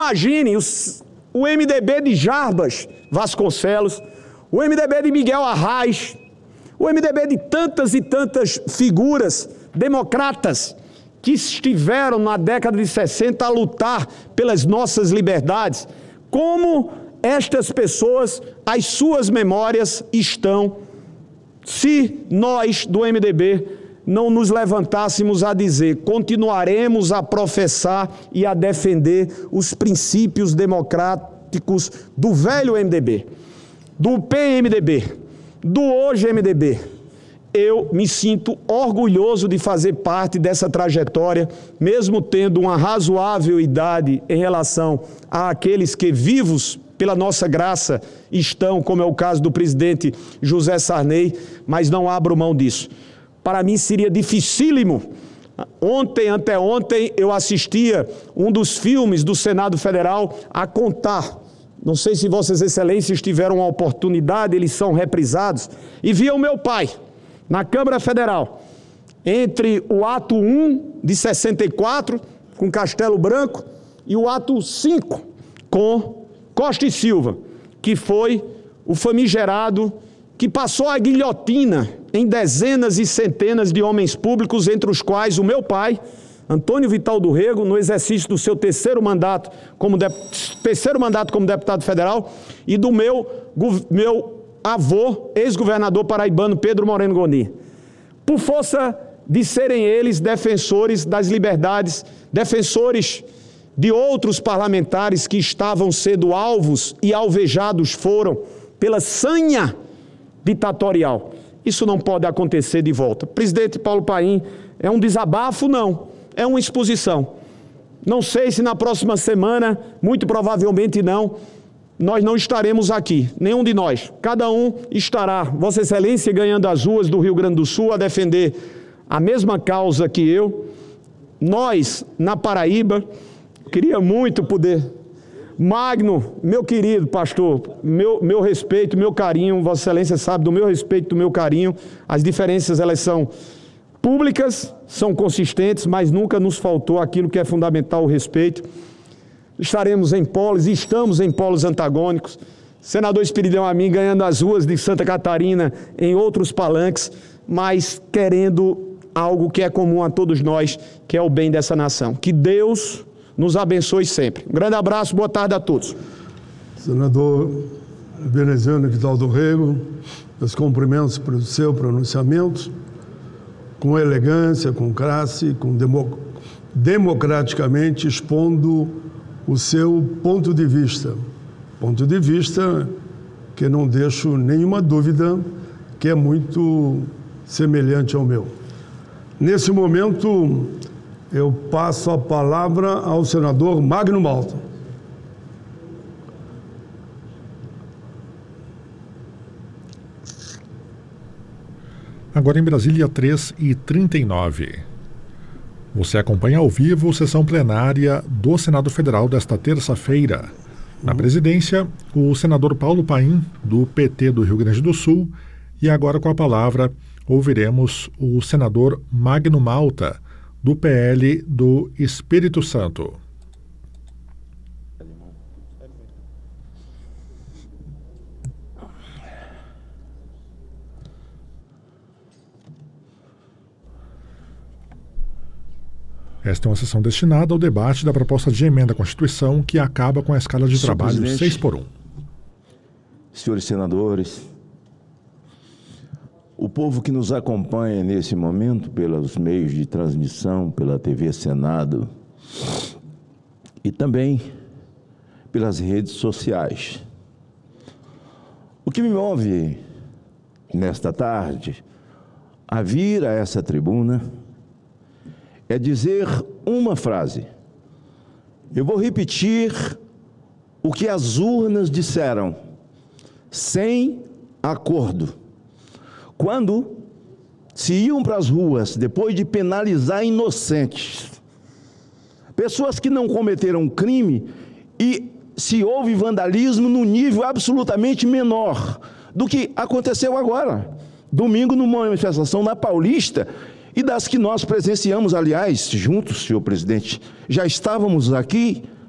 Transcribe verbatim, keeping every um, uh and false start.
Imagine os, o M D B de Jarbas Vasconcelos, o M D B de Miguel Arraes, o M D B de tantas e tantas figuras democratas que estiveram na década de sessenta a lutar pelas nossas liberdades, como estas pessoas, as suas memórias estão, se nós do M D B não nos levantássemos a dizer, continuaremos a professar e a defender os princípios democráticos do velho M D B, do P M D B, do hoje M D B. Eu me sinto orgulhoso de fazer parte dessa trajetória, mesmo tendo uma razoável idade em relação àqueles que vivos pela nossa graça estão, como é o caso do presidente José Sarney, mas não abro mão disso. Para mim seria dificílimo. Ontem, anteontem, eu assistia um dos filmes do Senado Federal a contar. Não sei se Vossas Excelências tiveram a oportunidade, eles são reprisados. E via o meu pai, na Câmara Federal, entre o ato um de sessenta e quatro, com Castelo Branco, e o ato cinco, com Costa e Silva, que foi o famigerado que passou a guilhotina em dezenas e centenas de homens públicos, entre os quais o meu pai, Antônio Vital do Rego, no exercício do seu terceiro mandato como, de... terceiro mandato como deputado federal, e do meu, meu avô, ex-governador paraibano Pedro Moreno Goni. Por força de serem eles defensores das liberdades, defensores de outros parlamentares que estavam sendo alvos e alvejados foram pela sanha ditatorial. Isso não pode acontecer de volta. Presidente Paulo Paim, é um desabafo? Não. É uma exposição. Não sei se na próxima semana, muito provavelmente não, nós não estaremos aqui, nenhum de nós. Cada um estará, Vossa Excelência, ganhando as ruas do Rio Grande do Sul a defender a mesma causa que eu. Nós, na Paraíba, queria muito poder... Magno, meu querido pastor, meu, meu respeito, meu carinho, Vossa Excelência sabe do meu respeito, do meu carinho. As diferenças, elas são públicas, são consistentes, mas nunca nos faltou aquilo que é fundamental, o respeito. Estaremos em polos, estamos em polos antagônicos. Senador Espiridão a mim ganhando as ruas de Santa Catarina em outros palanques, mas querendo algo que é comum a todos nós, que é o bem dessa nação. Que Deus nos abençoe sempre. Um grande abraço, boa tarde a todos. Senador Veneziano Vital do Rego, meus cumprimentos pelo seu pronunciamento, com elegância, com classe, com demo, democraticamente expondo o seu ponto de vista. Ponto de vista que não deixo nenhuma dúvida que é muito semelhante ao meu. Nesse momento, eu passo a palavra ao senador Magno Malta. Agora em Brasília, três e trinta e nove. Você acompanha ao vivo a sessão plenária do Senado Federal desta terça-feira. Na presidência, o senador Paulo Paim, do P T do Rio Grande do Sul, e agora com a palavra ouviremos o senador Magno Malta, do P L do Espírito Santo. Esta é uma sessão destinada ao debate da proposta de emenda à Constituição que acaba com a escala de Senhor trabalho presidente, seis por um. Senhores senadores, o povo que nos acompanha nesse momento pelos meios de transmissão, pela T V Senado e também pelas redes sociais. O que me move nesta tarde a vir a essa tribuna é dizer uma frase. Eu vou repetir o que as urnas disseram, sem acordo. Quando se iam para as ruas, depois de penalizar inocentes, pessoas que não cometeram crime, e se houve vandalismo num nível absolutamente menor do que aconteceu agora, domingo, numa manifestação na Paulista, e das que nós presenciamos, aliás, juntos, senhor presidente, já estávamos aqui